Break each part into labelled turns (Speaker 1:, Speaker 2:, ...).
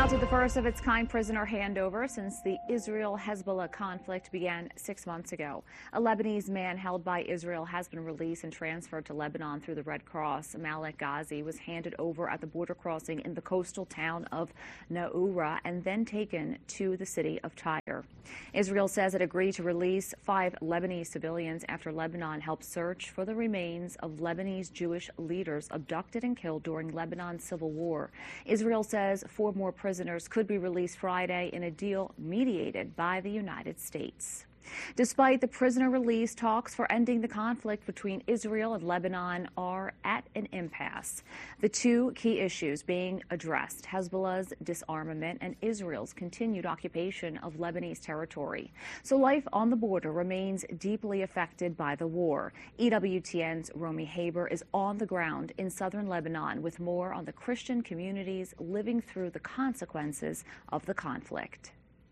Speaker 1: Now to the first of its kind prisoner handover since the Israel-Hezbollah conflict began 6 months ago. A Lebanese man held by Israel has been released and transferred to Lebanon through the Red Cross. Malek Ghazi was handed over at the border crossing in the coastal town of Naura and then taken to the city of Tyre. Israel says it agreed to release 5 Lebanese civilians after Lebanon helped search for the remains of Lebanese Jewish leaders abducted and killed during Lebanon's civil war. Israel says 4 more prisoners could be released Friday in a deal mediated by the United States. Despite the prisoner release, talks for ending the conflict between Israel and Lebanon are at an impasse. The 2 key issues being addressed: Hezbollah's disarmament and Israel's continued occupation of Lebanese territory. So life on the border remains deeply affected by the war. EWTN's Romy Haber is on the ground in southern Lebanon with more on the Christian communities living through the consequences of the conflict.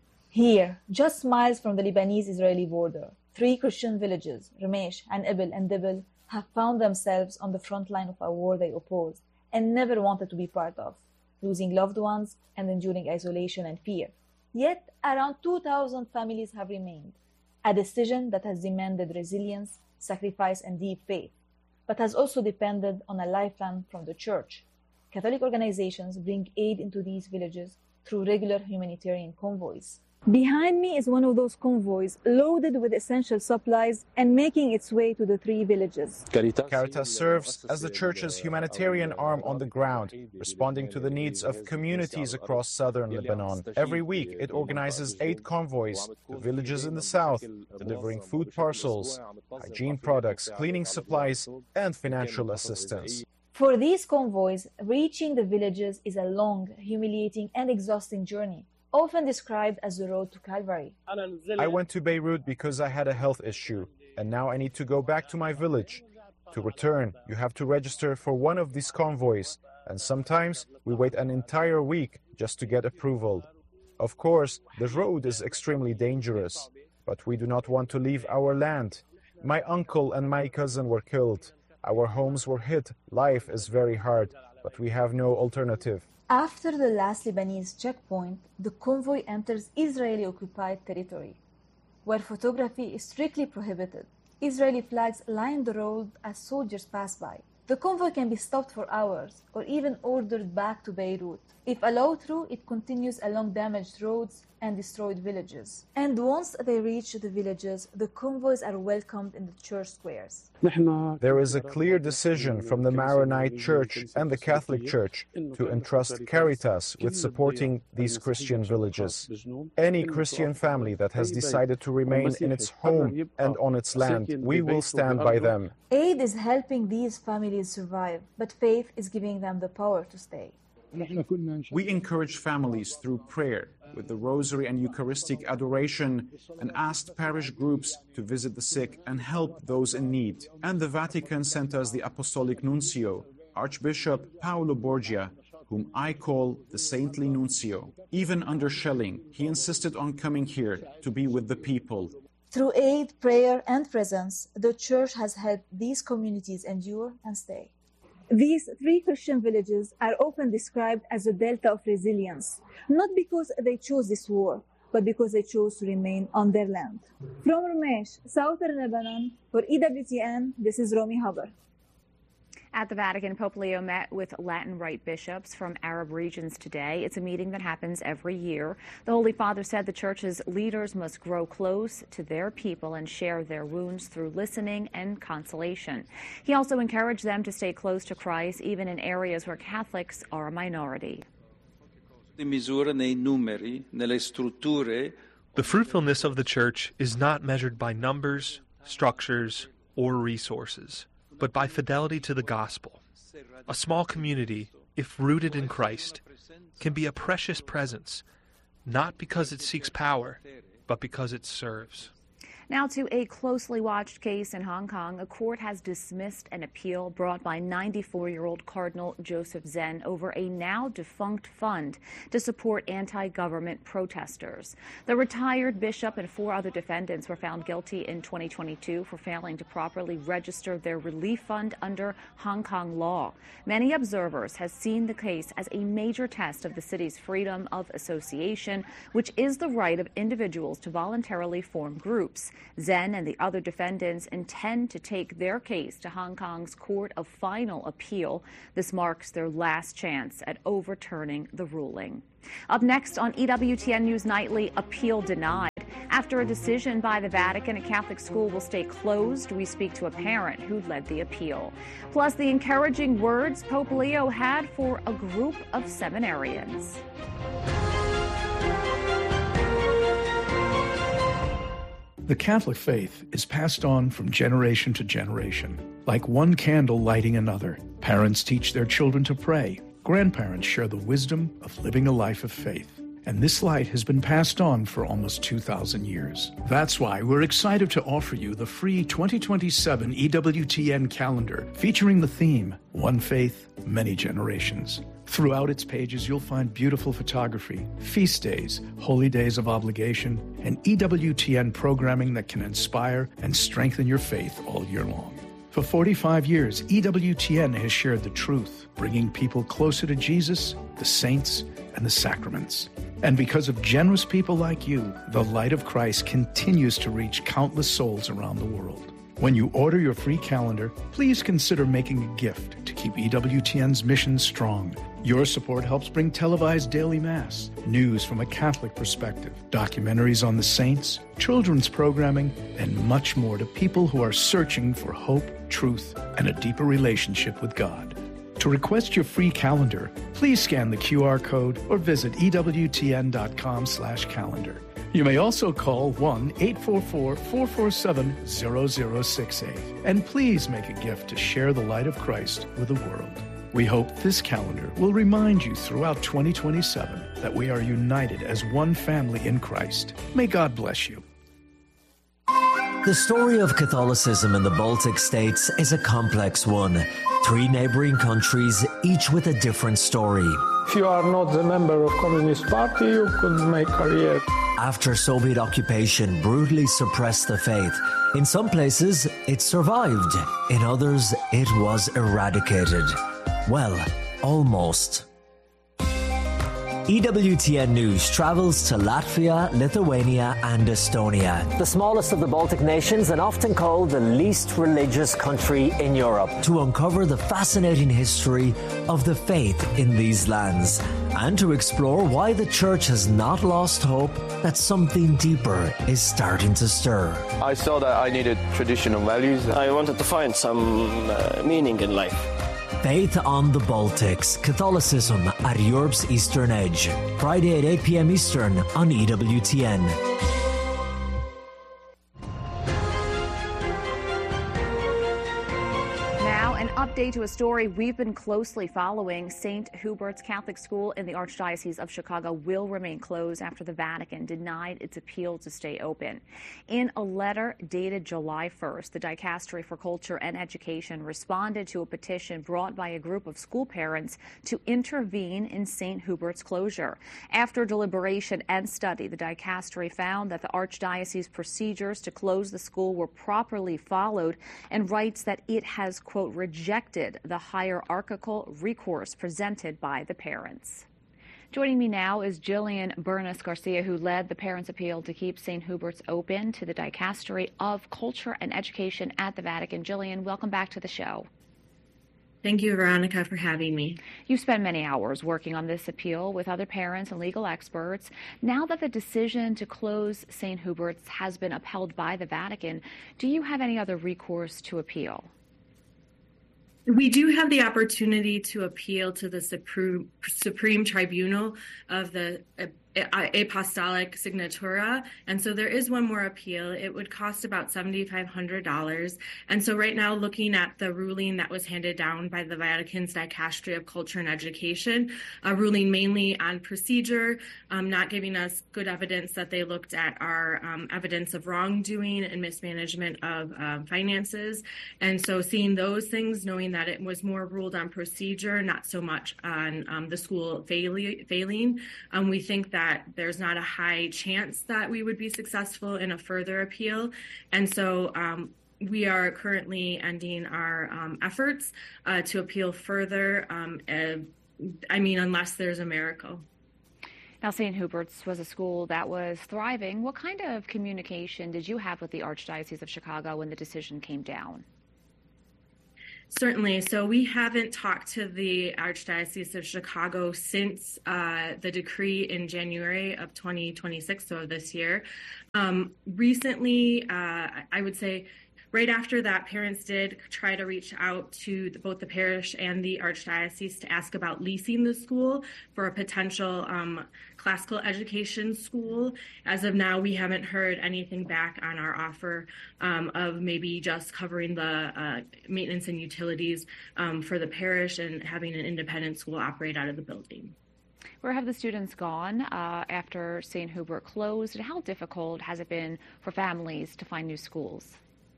Speaker 2: Here, just miles from the Lebanese-Israeli border, 3 Christian villages, Ramesh and Ibil and Dibil, have found themselves on the front line of a war they opposed and never wanted to be part of, losing loved ones and enduring isolation and fear. Yet, around 2,000 families have remained, a decision that has demanded resilience, sacrifice, and deep faith, but has also depended on a lifeline from the church. Catholic organizations bring aid into these villages through regular humanitarian convoys. Behind me is one of those convoys loaded with essential supplies and making its way to the 3 villages.
Speaker 3: Caritas serves as the church's humanitarian arm on the ground, responding to the needs of communities across southern Lebanon. Every week, it organizes 8 convoys to villages in the south, delivering food parcels, hygiene products, cleaning supplies, and financial assistance.
Speaker 2: For these convoys, reaching the villages is a long, humiliating, and exhausting journey, often described as the road to Calvary.
Speaker 3: I went to Beirut because I had a health issue, and now I need to go back to my village. To return, you have to register for one of these convoys, and sometimes we wait an entire week just to get approval. Of course, the road is extremely dangerous, but we do not want to leave our land. My uncle and my cousin were killed. Our homes were hit. Life is very hard, but we have no alternative.
Speaker 2: After the last Lebanese checkpoint, the convoy enters Israeli-occupied territory, where photography is strictly prohibited. Israeli flags line the road as soldiers pass by. The convoy can be stopped for hours or even ordered back to Beirut. If allowed through, it continues along damaged roads and destroyed villages. And once they reach the villages, the convoys are welcomed in the church squares.
Speaker 3: There is a clear decision from the Maronite Church and the Catholic Church to entrust Caritas with supporting these Christian villages. Any Christian family that has decided to remain in its home and on its land, we will stand by them.
Speaker 2: Aid is helping these families survive, but faith is giving them the power to stay.
Speaker 4: We encouraged families through prayer with the Rosary and Eucharistic adoration and asked parish groups to visit the sick and help those in need. And the Vatican sent us the Apostolic Nuncio, Archbishop Paolo Borgia, whom I call the Saintly Nuncio. Even under shelling, he insisted on coming here to be with the people.
Speaker 2: Through aid, prayer, and presence, the Church has helped these communities endure and stay. These 3 Christian villages are often described as a delta of resilience, not because they chose this war, but because they chose to remain on their land. From Ramesh, southern Lebanon, for EWTN, this is Romy Haber.
Speaker 1: At the Vatican, Pope Leo met with Latin Rite bishops from Arab regions today. It's a meeting that happens every year. The Holy Father said the Church's leaders must grow close to their people and share their wounds through listening and consolation. He also encouraged them to stay close to Christ, even in areas where Catholics are a minority.
Speaker 5: The fruitfulness of the Church is not measured by numbers, structures, or resources, but by fidelity to the gospel. A small community, if rooted in Christ, can be a precious presence, not because it seeks power, but because it serves.
Speaker 1: Now to a closely watched case in Hong Kong. A court has dismissed an appeal brought by 94-year-old Cardinal Joseph Zen over a now-defunct fund to support anti-government protesters. The retired bishop and 4 other defendants were found guilty in 2022 for failing to properly register their relief fund under Hong Kong law. Many observers have seen the case as a major test of the city's freedom of association, which is the right of individuals to voluntarily form groups. Zen and the other defendants intend to take their case to Hong Kong's Court of Final Appeal. This marks their last chance at overturning the ruling. Up next on EWTN News Nightly, appeal denied. After a decision by the Vatican, a Catholic school will stay closed. We speak to a parent who led the appeal. Plus, the encouraging words Pope Leo had for a group of seminarians.
Speaker 6: The Catholic faith is passed on from generation to generation. Like one candle lighting another, parents teach their children to pray. Grandparents share the wisdom of living a life of faith. And this light has been passed on for almost 2,000 years. That's why we're excited to offer you the free 2027 EWTN calendar featuring the theme, One Faith, Many Generations. Throughout its pages, you'll find beautiful photography, feast days, holy days of obligation, and EWTN programming that can inspire and strengthen your faith all year long. For 45 years, EWTN has shared the truth, bringing people closer to Jesus, the saints, and the sacraments. And because of generous people like you, the light of Christ continues to reach countless souls around the world. When you order your free calendar, please consider making a gift to keep EWTN's mission strong. Your support helps bring televised daily Mass, news from a Catholic perspective, documentaries on the saints, children's programming, and much more to people who are searching for hope, truth, and a deeper relationship with God. To request your free calendar, please scan the QR code or visit EWTN.com/calendar. You may also call 1-844-447-0068. And please make a gift to share the light of Christ with the world. We hope this calendar will remind you throughout 2027 that we are united as one family in Christ. May God bless you.
Speaker 7: The story of Catholicism in the Baltic states is a complex one. 3 neighboring countries, each with a different story.
Speaker 8: If you are not a member of Communist Party, you could make career.
Speaker 7: After Soviet occupation brutally suppressed the faith, in some places it survived, in others it was eradicated. Well, almost. EWTN News travels to Latvia, Lithuania and Estonia, the smallest of the Baltic nations and often called the least religious country in Europe, to uncover the fascinating history of the faith in these lands and to explore why the Church has not lost hope that something deeper is starting to stir.
Speaker 9: I saw that I needed traditional values.
Speaker 10: I wanted to find some meaning in life.
Speaker 7: Faith on the Baltics, Catholicism at Europe's Eastern Edge. Friday at 8 p.m. Eastern on EWTN.
Speaker 1: An update to a story we've been closely following. St. Hubert's Catholic School in the Archdiocese of Chicago will remain closed after the Vatican denied its appeal to stay open. In a letter dated July 1st, the Dicastery for Culture and Education responded to a petition brought by a group of school parents to intervene in St. Hubert's closure. After deliberation and study, the Dicastery found that the Archdiocese procedures to close the school were properly followed and writes that it has, quote, rejected the hierarchical recourse presented by the parents. Joining me now is Jillian Bernas Garcia, who led the parents' appeal to keep St. Hubert's open to the Dicastery of Culture and Education at the Vatican. Jillian, welcome back to the show.
Speaker 11: Thank you, Veronica, for having me.
Speaker 1: You spent many hours working on this appeal with other parents and legal experts. Now that the decision to close St. Hubert's has been upheld by the Vatican, do you have any other recourse to appeal?
Speaker 11: We do have the opportunity to appeal to the Supreme Tribunal of the apostolic signatura. And so there is one more appeal. It would cost about $7,500. And so right now, looking at the ruling that was handed down by the Vatican's Dicastery of Culture and Education, ruling mainly on procedure, not giving us good evidence that they looked at our evidence of wrongdoing and mismanagement of finances. And so seeing those things, knowing that it was more ruled on procedure, not so much on the school failing, we think that there's not a high chance that we would be successful in a further appeal. And so we are currently ending our efforts to appeal further, unless there's a miracle.
Speaker 1: Now, St. Hubert's was a school that was thriving. What kind of communication did you have with the Archdiocese of Chicago when the decision came down?
Speaker 11: Certainly. So we haven't talked to the Archdiocese of Chicago since the decree in January of 2026, so this year. Recently, I would say right after that, parents did try to reach out to both the parish and the Archdiocese to ask about leasing the school for a potential classical education school. As of now, we haven't heard anything back on our offer of maybe just covering the maintenance and utilities for the parish and having an independent school operate out of the building.
Speaker 1: Where have the students gone after St. Hubert closed, and how difficult has it been for families to find new schools?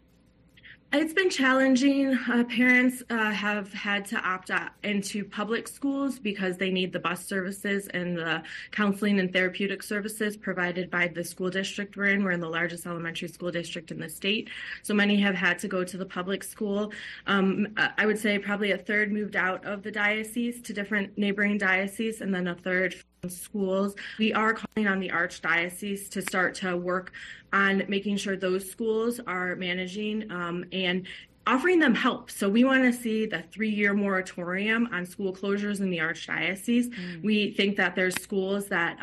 Speaker 11: It's been challenging. Parents have had to opt out into public schools because they need the bus services and the counseling and therapeutic services provided by the school district we're in. We're in the largest elementary school district in the state. So many have had to go to the public school. I would say probably a third moved out of the diocese to different neighboring dioceses, and then a third schools. We are calling on the Archdiocese to start to work on making sure those schools are managing and offering them help. So we want to see the 3-year moratorium on school closures in the Archdiocese. We think that there's schools that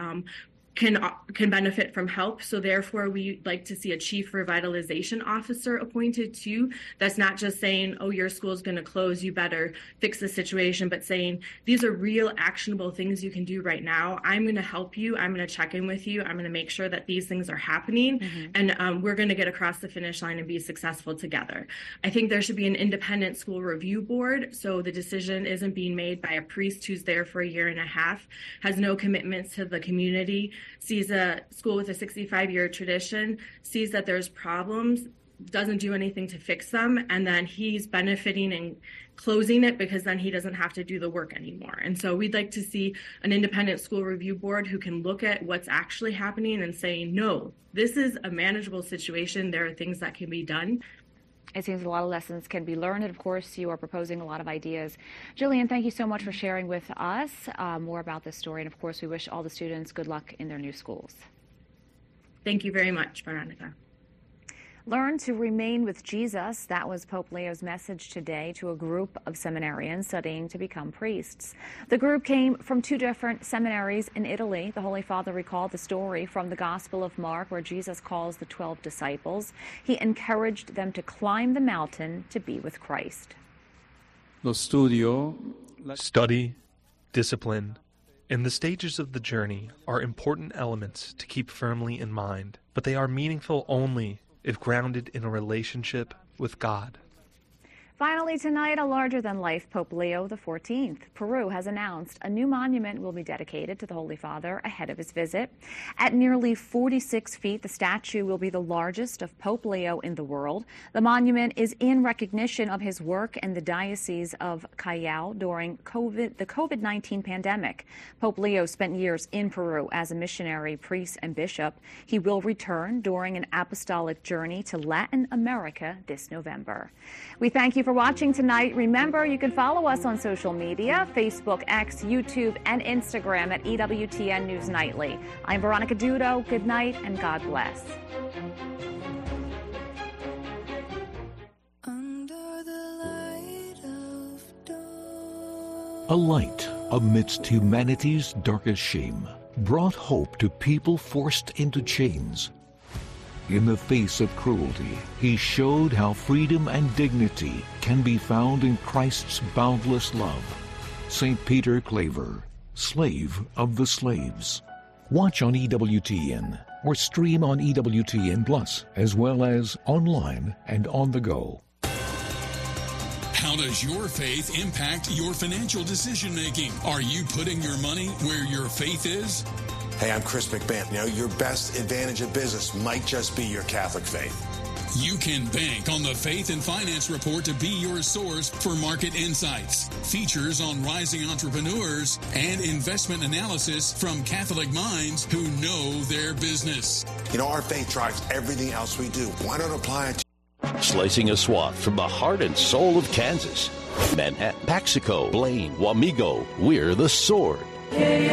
Speaker 11: can benefit from help. So therefore, we'd like to see a chief revitalization officer appointed too. That's not just saying, oh, your school's going to close, you better fix the situation, but saying these are real actionable things you can do right now. I'm going to help you. I'm going to check in with you. I'm going to make sure that these things are happening. And we're going to get across the finish line and be successful together. I think there should be an independent school review board. So the decision isn't being made by a priest who's there for a year and a half, has no commitments to the community, sees a school with a 65-year tradition, sees that there's problems, doesn't do anything to fix them, and then he's benefiting and closing it because then he doesn't have to do the work anymore. And so we'd like to see an independent school review board who can look at what's actually happening and say, no, this is a manageable situation. There are things that can be done.
Speaker 1: It seems a lot of lessons can be learned, and of course you are proposing a lot of ideas. Jillian, thank you so much for sharing with us more about this story, and of course we wish all the students good luck in their new schools.
Speaker 11: Thank you very much, Veronica.
Speaker 1: Learn to remain with Jesus. That was Pope Leo's message today to a group of seminarians studying to become priests. The group came from 2 different seminaries in Italy. The Holy Father recalled the story from the Gospel of Mark where Jesus calls the 12 disciples. He encouraged them to climb the mountain to be with Christ.
Speaker 5: Study, discipline, and the stages of the journey are important elements to keep firmly in mind, but they are meaningful only if grounded in a relationship with God.
Speaker 1: Finally tonight, a larger-than-life Pope Leo XIV. Peru has announced a new monument will be dedicated to the Holy Father ahead of his visit. At nearly 46 feet, the statue will be the largest of Pope Leo in the world. The monument is in recognition of his work in the Diocese of Callao during the COVID-19 pandemic. Pope Leo spent years in Peru as a missionary, priest, and bishop. He will return during an apostolic journey to Latin America this November. We thank you for watching tonight. Remember, you can follow us on social media, Facebook, X, YouTube, and Instagram at EWTN News Nightly. I'm Veronica Dudo. Good night and God bless.
Speaker 12: A light amidst humanity's darkest shame brought hope to people forced into chains. In the face of cruelty, he showed how freedom and dignity can be found in Christ's boundless love. St. Peter Claver, slave of the slaves. Watch on EWTN or stream on EWTN Plus, as well as online and on the go.
Speaker 13: How does your faith impact your financial decision-making? Are you putting your money where your faith is?
Speaker 14: Hey, I'm Chris McMahon. You know, your best advantage of business might just be your Catholic faith.
Speaker 13: You can bank on the Faith and Finance Report to be your source for market insights, features on rising entrepreneurs, and investment analysis from Catholic minds who know their business.
Speaker 14: You know, our faith drives everything else we do. Why not apply it to...
Speaker 15: Slicing a swath from the heart and soul of Kansas. Manhattan, Paxico, Blaine, Wamego, we're the Sword.